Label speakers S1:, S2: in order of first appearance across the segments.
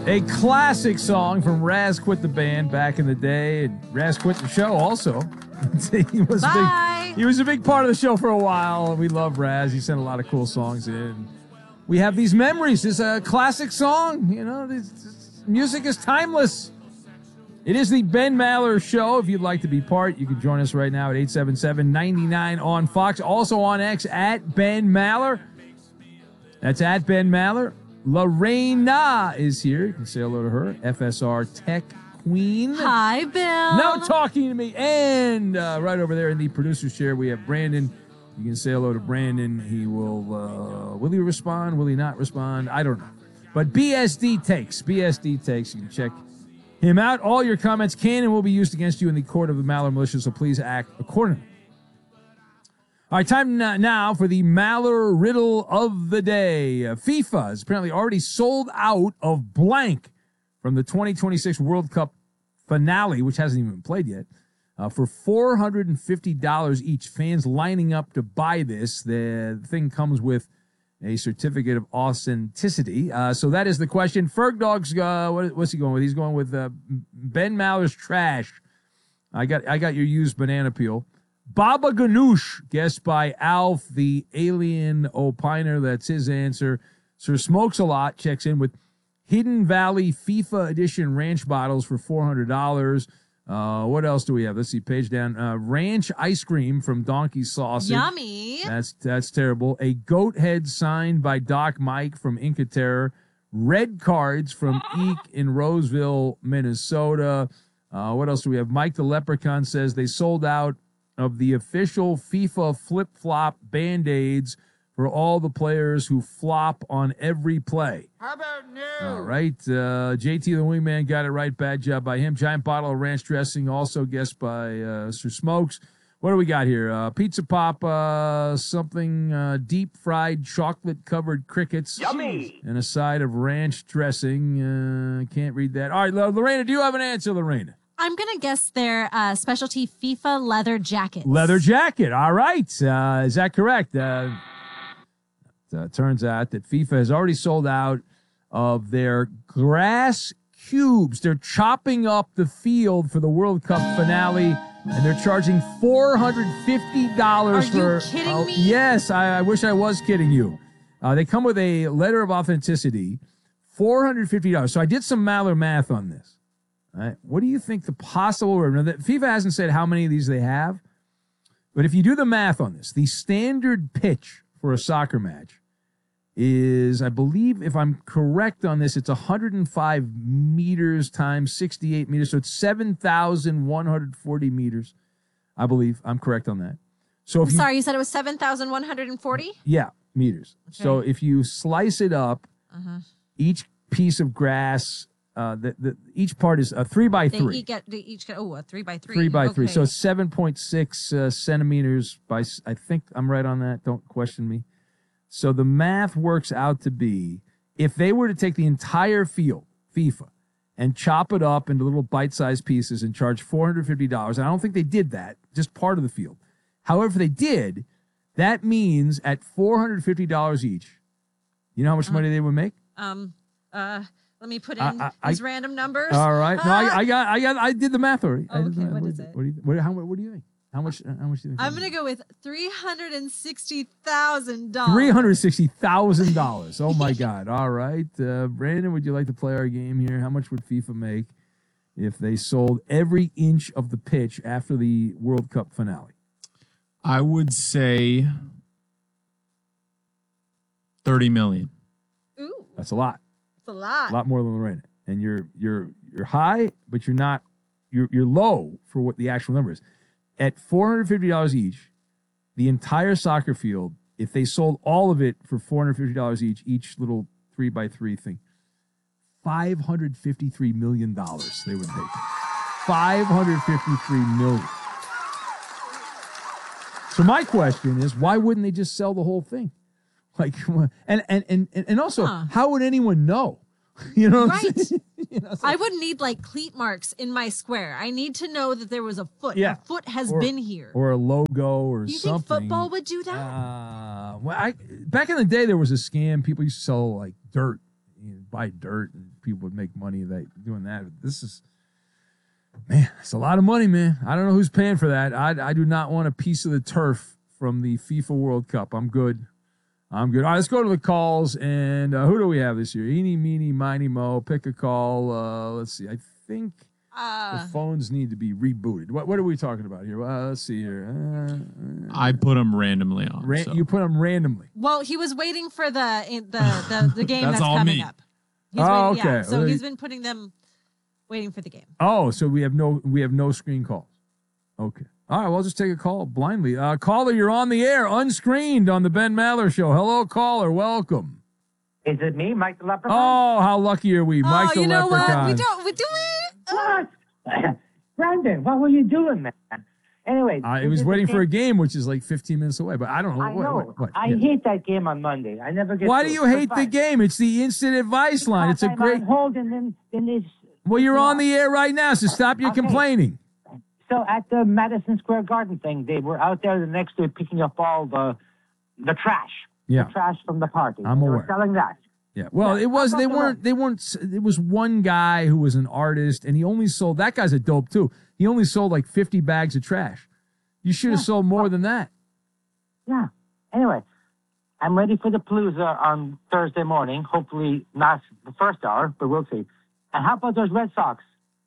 S1: A classic song from Raz Quit the Band back in the day, and Raz Quit the show also. He was a big part of the show for a while. We love Raz. He sent a lot of cool songs in. We have these memories. It's a classic song. You know, this music is timeless. It is the Ben Maller Show. If you'd like to be part, you can join us right now at 877-99 on Fox. Also on X at Ben Maller. That's at Ben Maller. Lorena is here. You can say hello to her. FSR Tech Queen.
S2: Hi, Bill.
S1: No talking to me. And right over there in the producer's chair, we have Brandon. You can say hello to Brandon. He will he respond? Will he not respond? I don't know. But BSD Takes. BSD Takes. You can check him out. All your comments can and will be used against you in the court of the Maller Militia, so please act accordingly. All right, time now for the Maller Riddle of the Day. FIFA has apparently already sold out of blank from the 2026 World Cup finale, which hasn't even been played yet, for $450 each. Fans lining up to buy this. The thing comes with a certificate of authenticity. So that is the question. Ferg Dog's, what's he going with? He's going with Ben Maller's trash. I got your used banana peel. Baba Ganoush, guessed by Alf, the alien opiner. That's his answer. Sir Smokes a Lot checks in with Hidden Valley FIFA Edition Ranch bottles for $400. What else do we have? Let's see, page down. Ranch ice cream from Donkey Sausage.
S2: Yummy.
S1: That's terrible. A goat head signed by Doc Mike from Inca Terror. Red cards from Eek in Roseville, Minnesota. What else do we have? Mike the Leprechaun says they sold out of the official FIFA flip-flop Band-Aids for all the players who flop on every play.
S3: How about new?
S1: All right. JT the Wingman got it right. Bad job by him. Giant bottle of ranch dressing, also guessed by Sir Smokes. What do we got here? Pizza Pop, something deep-fried chocolate-covered crickets.
S3: Yummy.
S1: And a side of ranch dressing. Can't read that. All right, Lorena, do you have an answer, Lorena?
S2: I'm going to guess their specialty FIFA leather jackets.
S1: Leather jacket. All right. Is that correct? Turns out that FIFA has already sold out of their grass cubes. They're chopping up the field for the World Cup finale, and they're charging $450
S2: Are you kidding me?
S1: Yes, I wish I was kidding you. They come with a letter of authenticity, $450. So I did some Maller math on this. All right. What do you think the possible... Now, FIFA hasn't said how many of these they have, but if you do the math on this, the standard pitch for a soccer match is, I believe, if I'm correct on this, it's 105 meters times 68 meters, so it's 7,140 meters, I believe. I'm correct on that. So if
S2: Sorry, you said it was 7,140?
S1: Yeah, meters. Okay. So if you slice it up, each piece of grass... each part is a 3x3.
S2: They each get a 3x3.
S1: 3x3. So 7.6 centimeters by. I think I'm right on that. Don't question me. So the math works out to be, if they were to take the entire field, FIFA, and chop it up into little bite-sized pieces and charge $450, and I don't think they did that, just part of the field. However, if they did, that means at $450 each, you know how much money they would make?
S2: Let me put in these random numbers.
S1: All right. No, I did the math already.
S2: Oh, okay. What is it?
S1: What do you think? How much do you think?
S2: I'm going to go with $360,000.
S1: $360,000. Oh, my God. All right. Brandon, would you like to play our game here? How much would FIFA make if they sold every inch of the pitch after the World Cup finale?
S4: I would say $30 million.
S2: Ooh.
S1: That's a lot.
S2: It's a lot.
S1: A lot more than Lorena. And you're high, but you're not. You're low for what the actual number is. At $450 each, the entire soccer field, if they sold all of it for $450 each little 3x3 thing, $553 million they would make. $553 million. So my question is, why wouldn't they just sell the whole thing? Like, and also, how would anyone know? You know what I'm saying?
S2: I wouldn't need like cleat marks in my square. I need to know that there was a foot.
S1: Yeah.
S2: A foot has been here.
S1: Or a logo or
S2: Do you
S1: something.
S2: think football would do that?
S1: Back in the day, there was a scam. People used to sell like dirt, buy dirt and people would make money doing that. This is, man, it's a lot of money, man. I don't know who's paying for that. I do not want a piece of the turf from the FIFA World Cup. I'm good. All right, let's go to the calls. And who do we have this year? Eeny, meeny, miny, mo. Pick a call. Let's see. I think the phones need to be rebooted. What are we talking about here? Let's see here.
S4: I put them randomly on.
S1: You put them randomly.
S2: Well, he was waiting for the game that's
S4: all
S2: coming
S4: me.
S2: up.
S1: Okay.
S2: Yeah, so he's been putting them, waiting for the game.
S1: Oh, so we have no screen calls. Okay. All right, well, I'll just take a call blindly. Caller, you're on the air, unscreened on the Ben Maller Show. Hello, caller. Welcome.
S3: Is it me, Mike the Leprechaun?
S1: Oh, how lucky are we, Mike the
S2: you know
S1: Leprechaun?
S2: what? We do it.
S3: What? Brandon, what were you doing, man? Anyway.
S1: I was waiting for a game, which is like 15 minutes away, but I don't know.
S3: I know.
S1: What?
S3: I hate that game on Monday. I never get
S1: Why
S3: to
S1: do
S3: it.
S1: you hate
S3: But
S1: the
S3: fine.
S1: game? It's the instant advice line. It's a
S3: I'm
S1: great.
S3: on hold, and then it's...
S1: Well, you're on the air right now, so stop your
S3: Okay.
S1: complaining.
S3: So at the Madison Square Garden thing, they were out there the next day picking up all the trash.
S1: Yeah.
S3: The trash from the party.
S1: I'm
S3: They
S1: aware.
S3: were selling that.
S1: Yeah. Well,
S3: Yeah,
S1: it was.
S3: how
S1: They
S3: about
S1: weren't. They weren't. It was one guy who was an artist, and he only sold. That guy's a dope too. He only sold like 50 bags of trash. You should have sold more than that.
S3: Yeah. Anyway, I'm ready for the Palooza on Thursday morning. Hopefully not the first hour, but we'll see. And how about those Red Sox?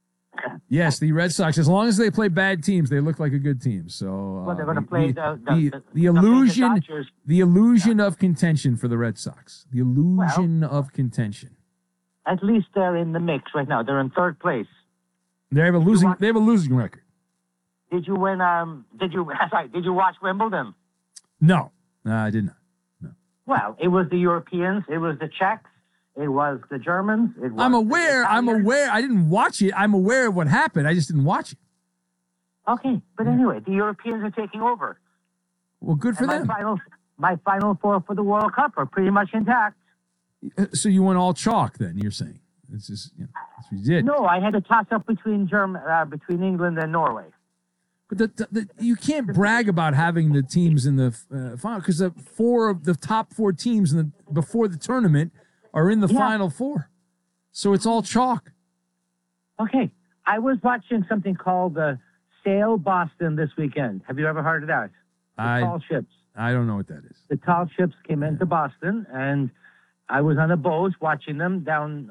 S1: Yes, the Red Sox. As long as they play bad teams, they look like a good team. So
S3: Well, they're going to play
S1: the illusion,
S3: Dodgers.
S1: the illusion of contention for the Red Sox. The illusion of contention.
S3: At least they're in the mix right now. They're in third place.
S1: They have a losing record.
S3: Did you win? Did you watch Wimbledon?
S1: No, I did not. No.
S3: Well, it was the Europeans. It was the Czechs. It was the Germans. It was
S1: I'm aware.
S3: the
S1: I'm
S3: Italians.
S1: aware. I didn't watch it. I'm aware of what happened. I just didn't watch it.
S3: Okay, but anyway, the Europeans are taking over.
S1: Well, good for
S3: And
S1: them.
S3: my final four for the World Cup are pretty much intact.
S1: So you went all chalk then? You're saying it's just that's what you did.
S3: No, I had a toss up between England and Norway.
S1: But you can't brag about having the teams in the final because the top four teams before the tournament are in the final four. So it's all chalk.
S3: Okay, I was watching something called Sail Boston this weekend. Have you ever heard of that? The tall ships.
S1: I don't know what that is.
S3: The tall ships came into Boston, and I was on a boat watching them down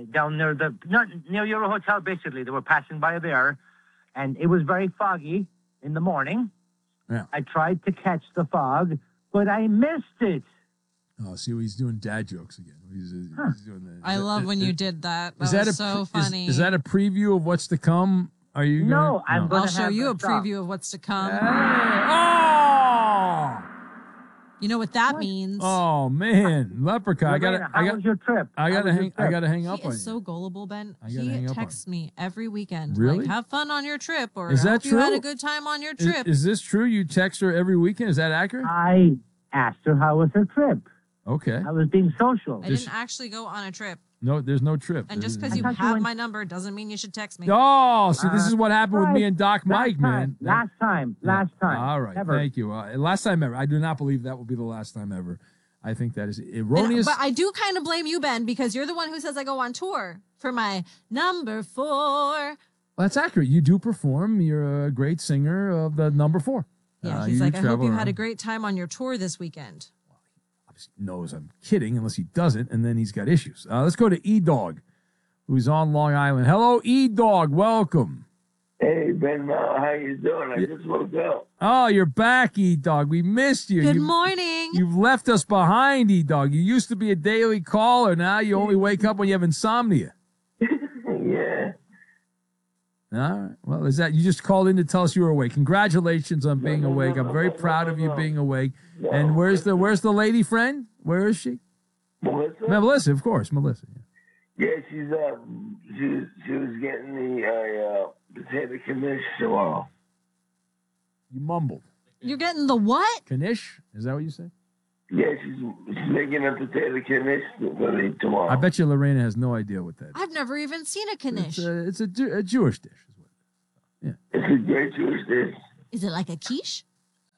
S3: near Euro Hotel. Basically, they were passing by there, and it was very foggy in the morning.
S1: Yeah.
S3: I tried to catch the fog, but I missed it.
S1: Oh, see, he's doing dad jokes again. He's doing that.
S2: I love when you did that.
S1: Is
S2: That
S1: that
S2: was so funny.
S1: Is that a preview of what's to come? Are you?
S3: No, I'm going
S2: I'll
S3: to
S2: show you a
S3: stop.
S2: preview of what's to come.
S1: Oh!
S2: You know what that means.
S1: Oh man, Leprechaun!
S3: How was your trip?
S1: I gotta hang up
S2: He
S1: on
S2: is
S1: you.
S2: so gullible, Ben.
S1: I gotta
S2: He
S1: hang up on
S2: texts me every weekend.
S1: Really?
S2: Like, have fun on your trip, or
S1: Is
S2: I
S1: that
S2: hope you had
S1: true?
S2: a good time on your trip.
S1: Is this true? You text her every weekend? Is that accurate?
S3: I asked her how was her trip.
S1: Okay.
S3: I was being social.
S2: I didn't actually go on a trip.
S1: No, there's no trip.
S2: And just because you
S3: thought you
S2: have
S3: went-
S2: my number doesn't mean you should text me.
S1: Oh, see, this is what happened with
S3: right.
S1: me and Doc Mike, man.
S3: Last time.
S1: All right,
S3: Ever.
S1: thank you. Last time ever. I do not believe that will be the last time ever. I think that is
S2: And-
S1: erroneous.
S2: but I do kind of blame you, Ben, because you're the one who says I go on tour for my number 4.
S1: Well, that's accurate. You do perform. You're a great singer of the number 4.
S2: Yeah, he's
S1: you
S2: like, I hope
S1: travel
S2: you had a
S1: around.
S2: great time on your tour this weekend.
S1: Obviously knows I'm kidding unless he doesn't, and then he's got issues. Let's go to E-Dog, who's on Long Island. Hello, E-Dog. Welcome.
S5: Hey, Ben, how you doing? I just woke up.
S1: Oh, you're back, E-Dog. We missed you.
S2: Good
S1: You've-
S2: morning.
S1: You've left us behind, E-Dog. You used to be a daily caller. Now you only wake up when you have insomnia.
S5: Yeah.
S1: All right. Well, is that you just called in to tell us you were awake? Congratulations on being awake. I'm very proud of you being awake. And where's the lady friend? Where is she?
S5: Melissa?
S1: Melissa, of course, Melissa.
S5: Yeah, she was getting the potato knish tomorrow.
S1: You mumbled.
S2: You're getting the what?
S1: Knish? Is that what you said?
S5: Yeah, she's making a potato knish for me tomorrow.
S1: I bet you Lorena has no idea what that is.
S2: I've never even seen a knish.
S1: It's a Jewish dish. Is what
S5: It's a great Jewish dish.
S2: Is it like a quiche?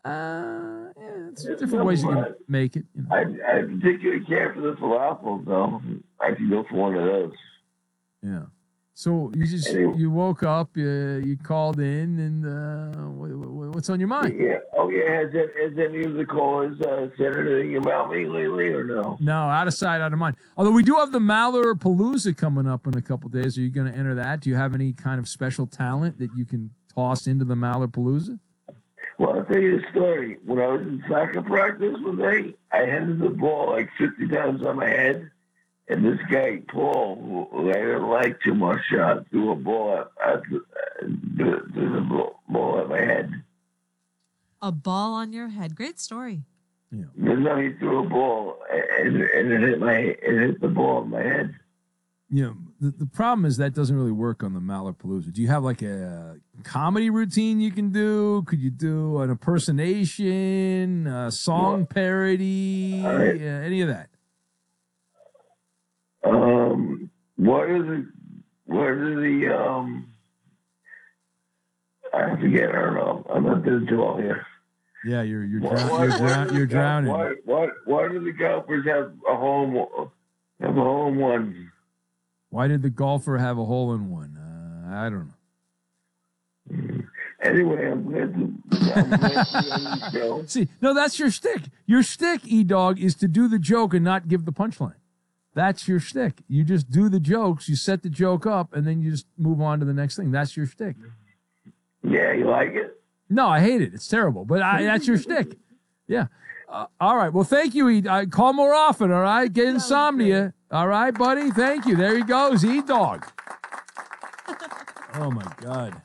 S1: It's different ways you can make it. You know.
S5: I particularly care for the falafels, though. I can go for one of those.
S1: Yeah. So you woke up, you called in, and what's on your mind?
S5: Yeah. Oh, yeah. Has any of the callers said anything about me lately or no?
S1: No, out of sight, out of mind. Although we do have the Maller Palooza coming up in a couple days. Are you going to enter that? Do you have any kind of special talent that you can toss into the Maller Palooza?
S5: Well, I'll tell you a story. When I was in soccer practice one day, I handed the ball like 50 times on my head. And this guy, Paul, who I didn't like too much, threw a ball at my head.
S2: A ball on your head. Great story.
S1: Yeah.
S5: No, he threw a ball and it hit the ball on my head.
S1: You know, the problem is that doesn't really work on the Maller Palooza. Do you have like a comedy routine you can do? Could you do an impersonation, a song parody, any of that?
S5: I forget. I don't know. I'm not doing too well here.
S1: Yeah, you're drowning.
S5: Why do the golfers have a hole in one?
S1: Why did the golfer have a hole in one? I don't know.
S5: Anyway, I'm glad to be on the show.
S1: See, no, that's your shtick. Your shtick, E-Dog, is to do the joke and not give the punchline. That's your shtick. You just do the jokes, you set the joke up, and then you just move on to the next thing. That's your shtick.
S5: Yeah, you like it?
S1: No, I hate it. It's terrible, but that's your shtick. Yeah. All right. Well, thank you, E. Call more often, all right? Get insomnia. All right, buddy? Thank you. There he goes, E-Dog. Oh, my God.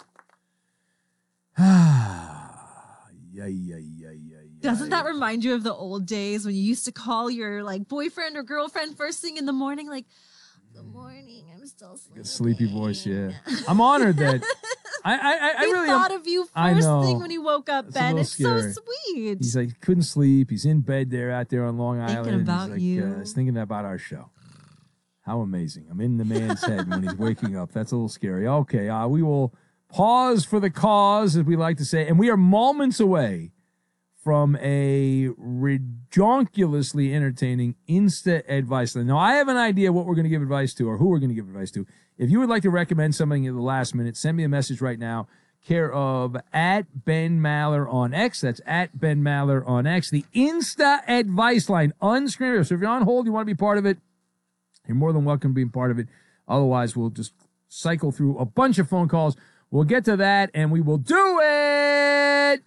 S2: Doesn't that remind you of the old days when you used to call your like boyfriend or girlfriend first thing in the morning, like, good morning, I'm still sleeping.
S1: Sleepy voice, yeah. I'm honored that I really
S2: thought of you first thing when he woke up, Ben. It's so sweet.
S1: He's like, couldn't sleep. He's in bed out there on Long Island.
S2: Thinking about
S1: he's like,
S2: you.
S1: He's thinking about our show. How amazing. I'm in the man's head when he's waking up. That's a little scary. Okay, we will pause for the cause, as we like to say, and we are moments away from a ridiculously entertaining Insta advice line. Now, I have an idea what we're going to give advice to or who we're going to give advice to. If you would like to recommend something at the last minute, send me a message right now, care of @Ben_Maller on X. That's @Ben_Maller on X. The Insta advice line, unscreened. So if you're on hold, you want to be part of it, you're more than welcome to be part of it. Otherwise, we'll just cycle through a bunch of phone calls. We'll get to that, and we will do it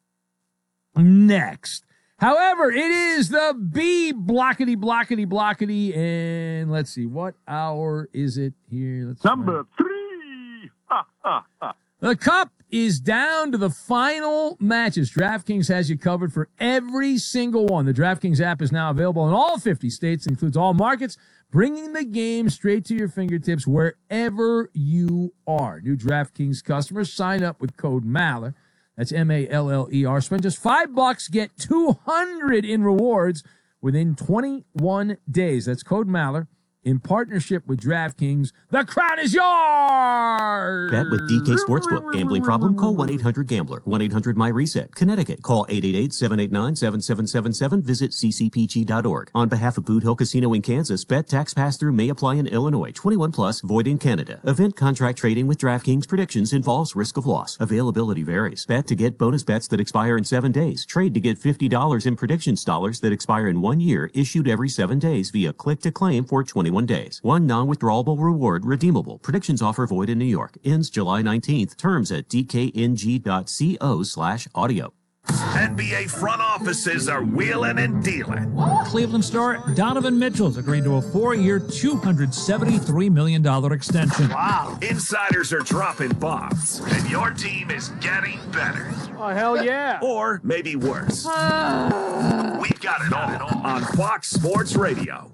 S1: next. However, it is the B blockety, and let's see, what hour is it here?
S6: Number 3.
S1: The Cup is down to the final matches. DraftKings has you covered for every single one. The DraftKings app is now available in all 50 states, includes all markets, bringing the game straight to your fingertips wherever you are. New DraftKings customers sign up with code Maller. That's MALLER. Spend just $5, get $200 in rewards within 21 days. That's code Maller in partnership with DraftKings. The crown is yours!
S7: Bet with DK Sportsbook. Gambling problem? Call 1-800-GAMBLER. 1-800-MY-RESET. Connecticut. Call 888-789-7777. Visit ccpg.org. On behalf of Boot Hill Casino in Kansas, bet tax pass-through may apply in Illinois. 21 plus, void in Canada. Event contract trading with DraftKings predictions involves risk of loss. Availability varies. Bet to get bonus bets that expire in 7 days. Trade to get $50 in predictions dollars that expire in 1 year, issued every 7 days via click-to-claim for 21 days. One non-withdrawable reward redeemable. Predictions offer void in New York. Ends July 19th. Terms at dkng.co/audio.
S8: NBA front offices are wheeling and dealing.
S9: Cleveland star Donovan Mitchell's agreed to a 4-year, $273 million extension.
S8: Wow. Insiders are dropping bombs, and your team is getting better.
S6: Oh, hell yeah.
S8: Or maybe worse. We've got it all on Fox Sports Radio.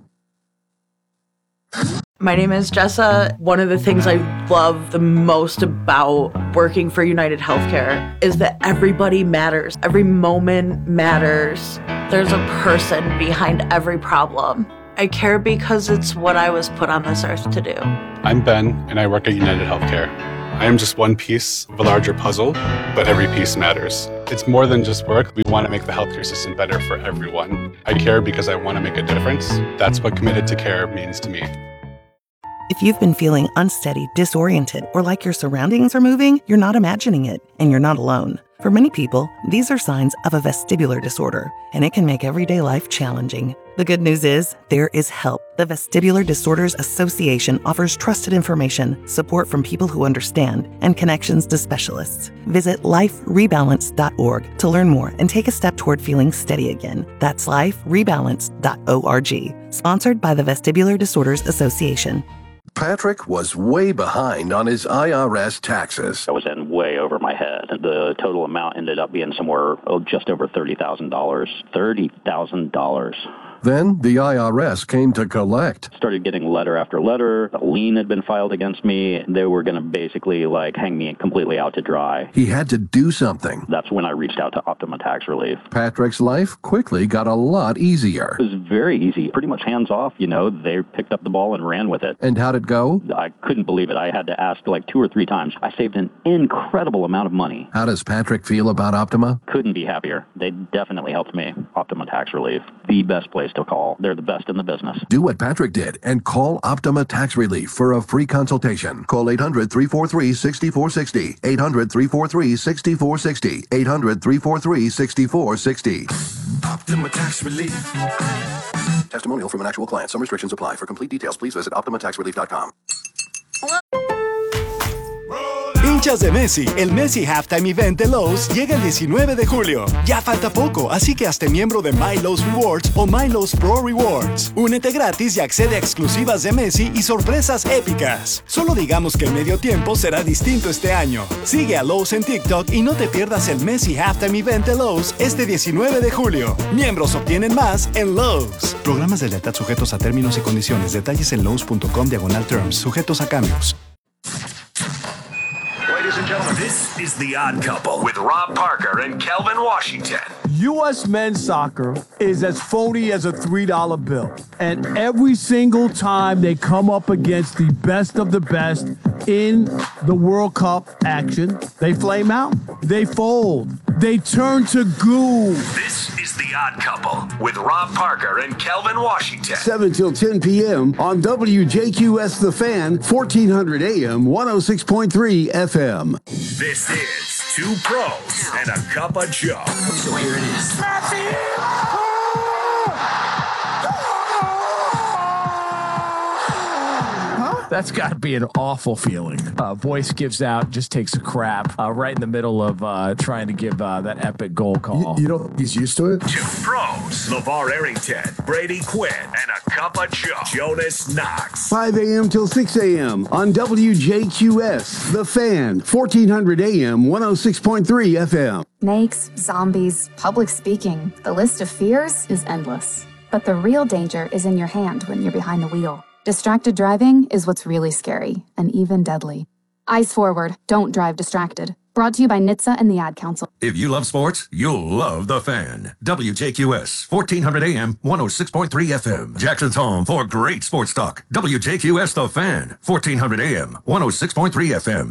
S10: My name is Jessa. One of the things I love the most about working for United Healthcare is that everybody matters. Every moment matters. There's a person behind every problem. I care because it's what I was put on this earth to do.
S11: I'm Ben, and I work at United Healthcare. I am just one piece of a larger puzzle, but every piece matters. It's more than just work. We want to make the healthcare system better for everyone. I care because I want to make a difference. That's what Committed to Care means to me.
S12: If you've been feeling unsteady, disoriented, or like your surroundings are moving, you're not imagining it, and you're not alone. For many people, these are signs of a vestibular disorder, and it can make everyday life challenging. The good news is, there is help. The Vestibular Disorders Association offers trusted information, support from people who understand, and connections to specialists. Visit liferebalance.org to learn more and take a step toward feeling steady again. That's liferebalance.org. Sponsored by the Vestibular Disorders Association.
S8: Patrick was way behind on his IRS taxes.
S13: I was in way over my head. The total amount ended up being somewhere just over $30,000. $30,000.
S8: Then the IRS came to collect.
S13: Started getting letter after letter. A lien had been filed against me. They were going to basically hang me completely out to dry.
S8: He had to do something.
S13: That's when I reached out to Optima Tax Relief.
S8: Patrick's life quickly got a lot easier.
S13: It was very easy, pretty much hands off. They picked up the ball and ran with it.
S8: And how'd it go?
S13: I couldn't believe it. I had to ask 2 or 3 times. I saved an incredible amount of money.
S8: How does Patrick feel about Optima?
S13: Couldn't be happier. They definitely helped me. Optima Tax Relief, the best place to call. They're the best in the business.
S8: Do what Patrick did and call Optima Tax Relief for a free consultation. Call 800-343-6460. 800-343-6460. 800-343-6460. Optima Tax Relief. Testimonial from an actual client. Some restrictions apply. For complete details, please visit OptimaTaxRelief.com.
S14: Hinchas de Messi, el Messi Halftime Event de Lowe's llega el 19 de julio. Ya falta poco, así que hazte miembro de My Lowe's Rewards o My Lowe's Pro Rewards. Únete gratis y accede a exclusivas de Messi y sorpresas épicas. Solo digamos que el medio tiempo será distinto este año. Sigue a Lowe's en TikTok y no te pierdas el Messi Halftime Event de Lowe's este 19 de julio. Miembros obtienen más en Lowe's. Programas de lealtad sujetos a términos y condiciones. Detalles en lowes.com/terms. Sujetos a cambios.
S8: Ladies and gentlemen, this is The Odd Couple with Rob Parker and Kelvin Washington.
S15: U.S. men's soccer is as phony as a $3 bill. And every single time they come up against the best of the best in the World Cup action, they flame out. They fold. They turn to goo.
S8: This is The Odd Couple with Rob Parker and Kelvin Washington.
S15: 7 till 10 p.m. on WJQS The Fan, 1400 AM, 106.3 FM.
S8: This is Two Pros and a Cup of Joe. So here it is.
S6: That's got to be an awful feeling. Voice gives out, just takes a crap right in the middle of trying to give that epic goal call.
S15: You know, he's used to it.
S8: Two Pros, LeVar Arrington, Brady Quinn, and a Cup of Joe, Jonas Knox.
S15: 5 a.m. till 6 a.m. on WJQS, The Fan, 1400 AM, 106.3 FM.
S16: Snakes, zombies, public speaking. The list of fears is endless. But the real danger is in your hand when you're behind the wheel. Distracted driving is what's really scary and even deadly. Eyes forward, don't drive distracted. Brought to you by NHTSA and the Ad Council.
S8: If you love sports, you'll love The Fan. WJQS, 1400 AM, 106.3 FM. Jackson's home for great sports talk. WJQS The Fan, 1400 AM, 106.3 FM.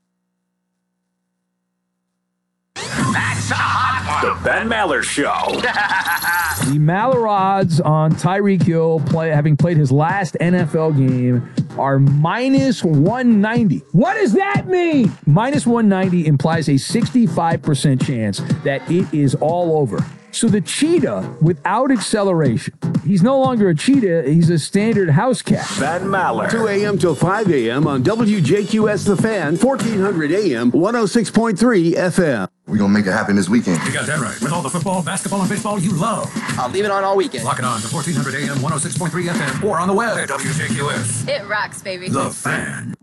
S8: That's a hot one. The Ben Maller Show.
S1: The Maller odds on Tyreek Hill having played his last NFL game are minus 190. What does that mean? Minus 190 implies a 65% chance that it is all over. So the cheetah without acceleration, he's no longer a cheetah, he's a standard house cat.
S8: Ben Maller.
S15: 2 a.m. till 5 a.m. on WJQS The Fan, 1400 AM, 106.3 FM.
S17: We're going to make it happen this weekend.
S8: You got that right. With all the football, basketball, and baseball you love.
S17: I'll leave it on all weekend.
S8: Lock it on to 1400 AM, 106.3 FM, or on the web at WJQS.
S18: It rocks, baby.
S8: The Fan.